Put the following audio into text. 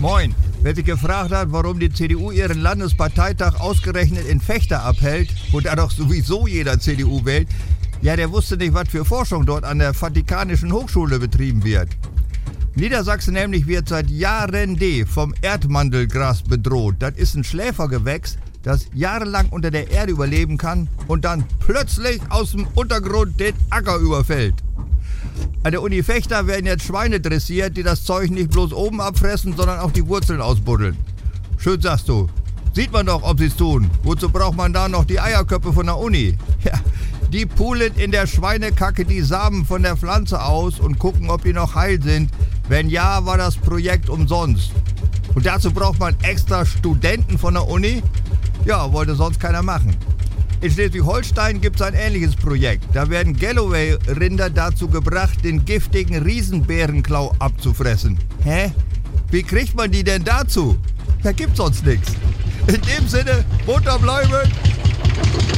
Moin. Wer sich gefragt hat, warum die CDU ihren Landesparteitag ausgerechnet in Vechta abhält, wo da doch sowieso jeder CDU wählt, ja, der wusste nicht, was für Forschung dort an der Vatikanischen Hochschule betrieben wird. Niedersachsen nämlich wird seit Jahren vom Erdmandelgras bedroht. Das ist ein Schläfergewächs, das jahrelang unter der Erde überleben kann und dann plötzlich aus dem Untergrund den Acker überfällt. An der Uni Vechta werden jetzt Schweine dressiert, die das Zeug nicht bloß oben abfressen, sondern auch die Wurzeln ausbuddeln. Schön, sagst du. Sieht man doch, ob sie es tun. Wozu braucht man da noch die Eierköpfe von der Uni? Ja, die pulen in der Schweinekacke die Samen von der Pflanze aus und gucken, ob die noch heil sind. Wenn ja, war das Projekt umsonst. Und dazu braucht man extra Studenten von der Uni? Ja, wollte sonst keiner machen. In Schleswig-Holstein gibt es ein ähnliches Projekt. Da werden Galloway-Rinder dazu gebracht, den giftigen Riesenbärenklau abzufressen. Hä? Wie kriegt man die denn dazu? Da gibt's sonst nichts. In dem Sinne, munter bleiben!